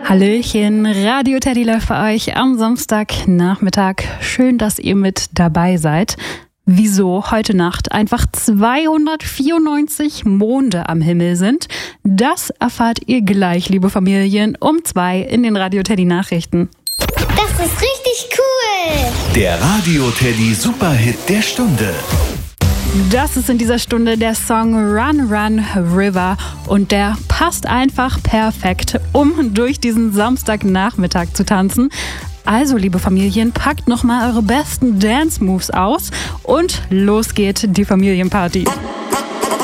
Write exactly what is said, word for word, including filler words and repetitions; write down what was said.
Hallöchen, Radio Teddy läuft bei euch am Samstagnachmittag. Schön, dass ihr mit dabei seid. Wieso heute Nacht einfach zweihundertvierundneunzig Monde am Himmel sind, das erfahrt ihr gleich, liebe Familien, um zwei in den Radio Teddy Nachrichten. Das ist richtig cool! Der Radio Teddy Superhit der Stunde. Das ist in dieser Stunde der Song Run Run River und der passt einfach perfekt, um durch diesen Samstagnachmittag zu tanzen. Also, liebe Familien, packt nochmal eure besten Dance-Moves aus und los geht die Familienparty.